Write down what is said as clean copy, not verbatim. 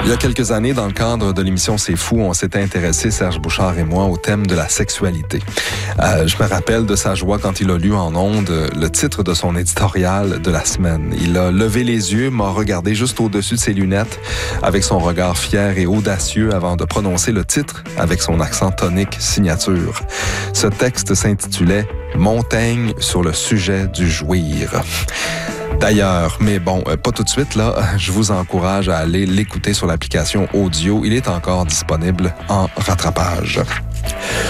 Il y a quelques années, dans le cadre de l'émission C'est fou, on s'était intéressé, Serge Bouchard et moi, au thème de la sexualité. Je me rappelle de sa joie quand il a lu en ondes le titre de son éditorial de la semaine. Il a levé les yeux, m'a regardé juste au-dessus de ses lunettes avec son regard fier et audacieux avant de prononcer le titre avec son accent tonique signature. Ce texte s'intitulait « Montaigne sur le sujet du jouir ». D'ailleurs, mais bon, pas tout de suite, là, je vous encourage à aller l'écouter sur l'application audio. Il est encore disponible en rattrapage.